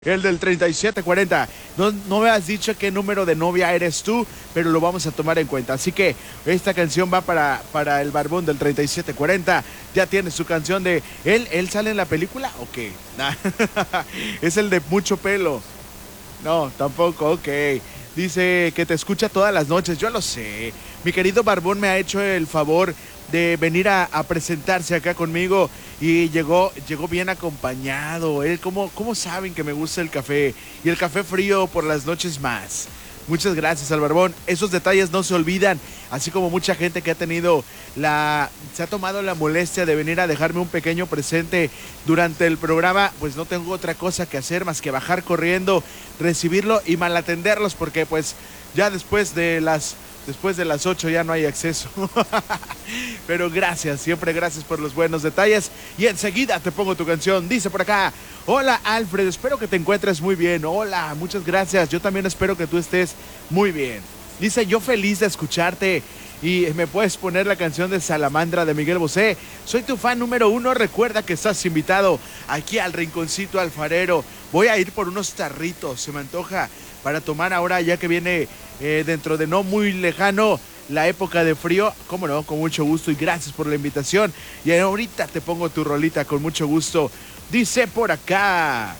El del 3740. No me has dicho qué número de novia eres tú, pero lo vamos a tomar en cuenta. Así que esta canción va para el barbón del 3740. Ya tiene su canción de... ¿Él sale en la película o qué? Es el de mucho pelo. No, tampoco, ok. Dice que te escucha todas las noches, yo lo sé. Mi querido Barbón me ha hecho el favor de venir a presentarse acá conmigo y llegó bien acompañado. ¿Cómo saben que me gusta el café? Y el café frío por las noches más. Muchas gracias al Barbón. Esos detalles no se olvidan, así como mucha gente que se ha tomado la molestia de venir a dejarme un pequeño presente durante el programa. Pues no tengo otra cosa que hacer más que bajar corriendo, recibirlo y malatenderlos, porque pues ya después de las 8 ya no hay acceso. Pero gracias, siempre gracias por los buenos detalles. Y enseguida te pongo tu canción. Dice por acá: hola Alfred, espero que te encuentres muy bien. Hola, muchas gracias. Yo también espero que tú estés muy bien. Dice: yo feliz de escucharte. Y me puedes poner la canción de Salamandra de Miguel Bosé. Soy tu fan número 1. Recuerda que estás invitado aquí al Rinconcito Alfarero. Voy a ir por unos tarritos, se me antoja, para tomar ahora ya que viene dentro de no muy lejano la época de frío. Cómo no, con mucho gusto y gracias por la invitación. Y ahorita te pongo tu rolita con mucho gusto. Dice por acá...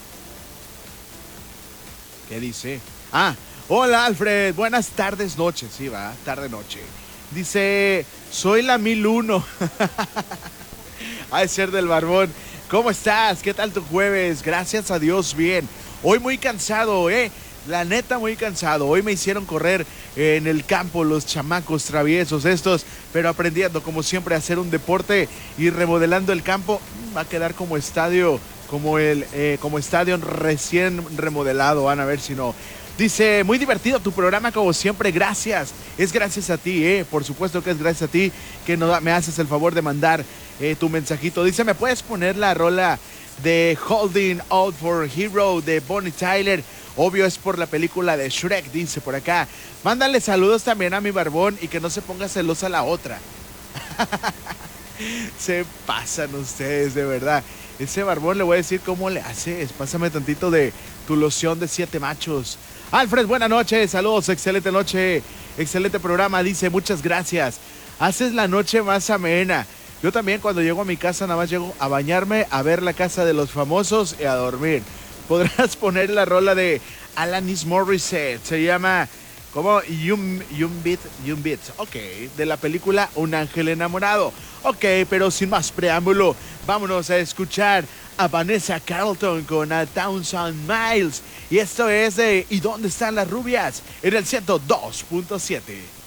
¿Qué dice? Hola Alfred, buenas tardes, noches. Sí, va, tarde, noche. Dice: soy la 1001. Ha de ser del Barbón. ¿Cómo estás? ¿Qué tal tu jueves? Gracias a Dios, bien. Hoy muy cansado, la neta muy cansado. Hoy me hicieron correr en el campo los chamacos traviesos estos, pero aprendiendo como siempre a hacer un deporte y remodelando el campo. Va a quedar como estadio, como estadio recién remodelado. Van a ver si no. Dice: muy divertido tu programa como siempre, gracias. Es gracias a ti, por supuesto que es gracias a ti que me haces el favor de mandar tu mensajito. Dice: ¿me puedes poner la rola de Holding Out for Hero de Bonnie Tyler? Obvio es por la película de Shrek, dice por acá. Mándale saludos también a mi Barbón y que no se ponga celosa la otra. Se pasan ustedes, de verdad. Ese Barbón le voy a decir cómo le haces. Pásame tantito de tu loción de 7 machos. Alfred, buenas noches, saludos, excelente noche, excelente programa. Dice: muchas gracias, haces la noche más amena. Yo también cuando llego a mi casa nada más llego a bañarme, a ver La Casa de los Famosos y a dormir. Podrás poner la rola de Alanis Morissette, se llama como Young Beat, ok, de la película Un Ángel Enamorado. Ok, pero sin más preámbulo, vámonos a escuchar a Vanessa Carlton con A Thousand Miles. Y esto es de ¿Y dónde están las rubias? En el 102.7.